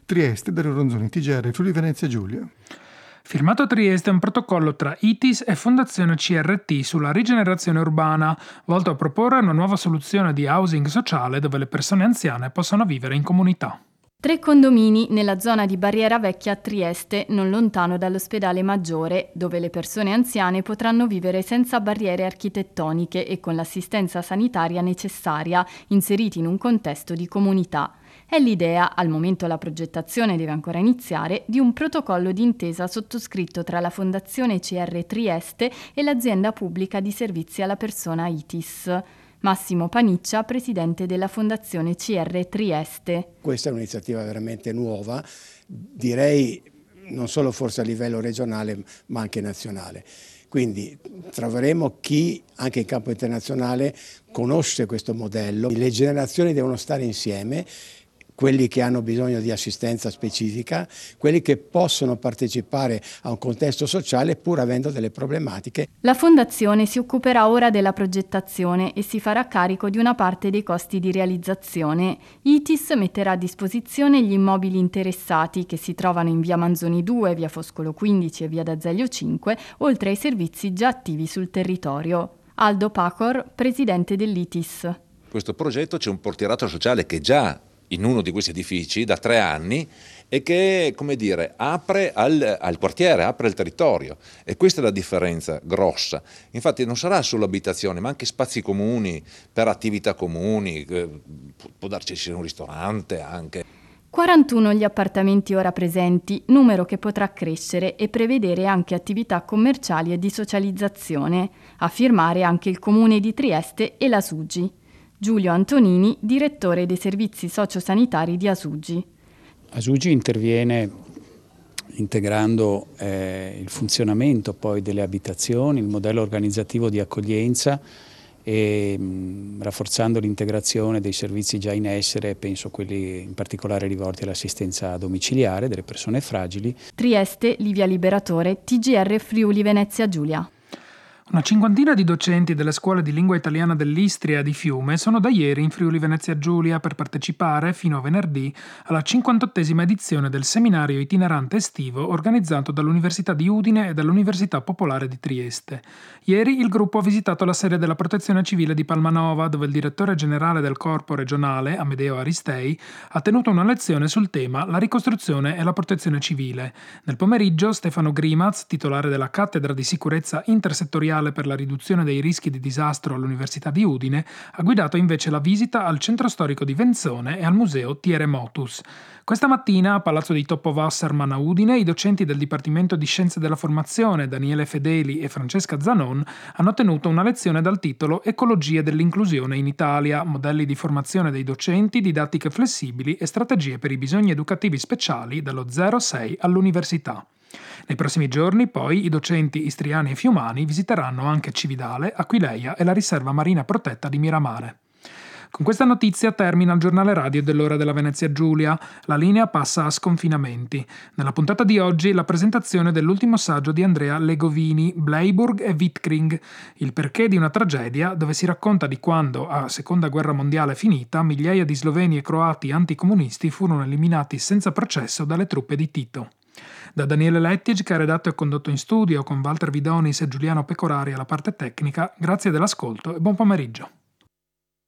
Trieste dalle Ronzoni TGR Friuli Venezia Giulia. Firmato a Trieste un protocollo tra ITIS e Fondazione CRT sulla rigenerazione urbana, volto a proporre una nuova soluzione di housing sociale dove le persone anziane possano vivere in comunità. 3 condomini nella zona di Barriera Vecchia a Trieste, non lontano dall'ospedale Maggiore, dove le persone anziane potranno vivere senza barriere architettoniche e con l'assistenza sanitaria necessaria, inseriti in un contesto di comunità. È l'idea, al momento la progettazione deve ancora iniziare, di un protocollo d'intesa sottoscritto tra la Fondazione CR Trieste e l'azienda pubblica di servizi alla persona ITIS. Massimo Paniccia, presidente della Fondazione CR Trieste. Questa è un'iniziativa veramente nuova, direi non solo forse a livello regionale ma anche nazionale. Quindi troveremo chi anche in campo internazionale conosce questo modello. Le generazioni devono stare insieme, quelli che hanno bisogno di assistenza specifica, quelli che possono partecipare a un contesto sociale pur avendo delle problematiche. La Fondazione si occuperà ora della progettazione e si farà carico di una parte dei costi di realizzazione. ITIS metterà a disposizione gli immobili interessati che si trovano in via Manzoni 2, via Foscolo 15 e via D'Azeglio 5, oltre ai servizi già attivi sul territorio. Aldo Pacor, presidente dell'ITIS. Questo progetto c'è un portierato sociale che già in uno di questi edifici da 3 anni e che, come dire, apre al quartiere, apre al territorio, e questa è la differenza grossa. Infatti non sarà solo abitazione ma anche spazi comuni per attività comuni, può darci un ristorante anche. 41 gli appartamenti ora presenti, numero che potrà crescere e prevedere anche attività commerciali e di socializzazione, a firmare anche il Comune di Trieste e la SUGI. Giulio Antonini, direttore dei servizi sociosanitari di Asugi. Asugi interviene integrando il funzionamento poi delle abitazioni, il modello organizzativo di accoglienza e rafforzando l'integrazione dei servizi già in essere, penso quelli in particolare rivolti all'assistenza domiciliare delle persone fragili. Trieste, Livia Liberatore, TGR Friuli Venezia Giulia. Una cinquantina di docenti delle scuole di lingua italiana dell'Istria di Fiume sono da ieri in Friuli Venezia Giulia per partecipare, fino a venerdì, alla 58esima edizione del seminario itinerante estivo organizzato dall'Università di Udine e dall'Università Popolare di Trieste. Ieri il gruppo ha visitato la sede della Protezione Civile di Palmanova, dove il direttore generale del corpo regionale, Amedeo Aristei, ha tenuto una lezione sul tema La ricostruzione e la protezione civile. Nel pomeriggio Stefano Grimaz, titolare della cattedra di sicurezza intersettoriale per la riduzione dei rischi di disastro all'Università di Udine, ha guidato invece la visita al centro storico di Venzone e al museo Tiere Motus. Questa mattina a Palazzo di Toppo Wasserman a Udine i docenti del Dipartimento di Scienze della Formazione Daniele Fedeli e Francesca Zanon hanno tenuto una lezione dal titolo Ecologie dell'inclusione in Italia, modelli di formazione dei docenti, didattiche flessibili e strategie per i bisogni educativi speciali dallo 0-6 all'università. Nei prossimi giorni, poi, i docenti istriani e fiumani visiteranno anche Cividale, Aquileia e la riserva marina protetta di Miramare. Con questa notizia termina il giornale radio dell'ora della Venezia Giulia. La linea passa a Sconfinamenti. Nella puntata di oggi la presentazione dell'ultimo saggio di Andrea Legovini, Bleiburg e Wittkring, il perché di una tragedia, dove si racconta di quando, a seconda guerra mondiale finita, migliaia di sloveni e croati anticomunisti furono eliminati senza processo dalle truppe di Tito. Da Daniele Lettig, che ha redatto e condotto in studio, con Walter Vidonis e Giuliano Pecorari alla parte tecnica, grazie dell'ascolto e buon pomeriggio.